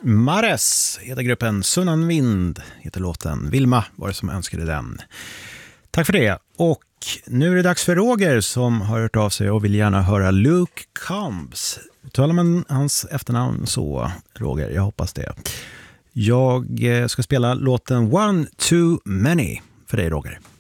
Mares heter gruppen, Sunnan Vind heter låten. Vilma var det som önskade den. Tack för det. Och nu är det dags för Roger som har hört av sig och vill gärna höra Luke Combs. Talar man hans efternamn så, Roger? Jag hoppas det. Jag ska spela låten One Too Many för dig, Roger.